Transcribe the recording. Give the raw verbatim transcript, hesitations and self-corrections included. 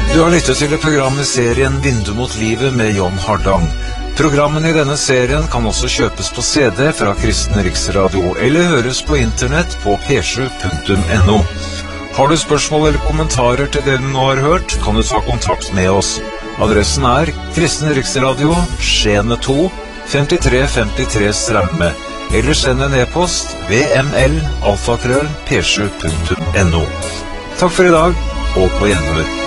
Du har lyttet til et program i serien Vindu mot livet med John Hardang. Programmene i denne serien kan også kjøpes på C D fra Kristen Riksradio, eller høres på internett på p sju punktum n o. Har du spørsmål eller kommentarer til det du nå har hørt, kan du ta kontakt med oss. Adressen er Kristen Riksradio, Skjene to, femtitre femtitre Straume, eller send en e-post vml alfakrøll p sju punktum n o. Takk for i dag, og på gjenhør.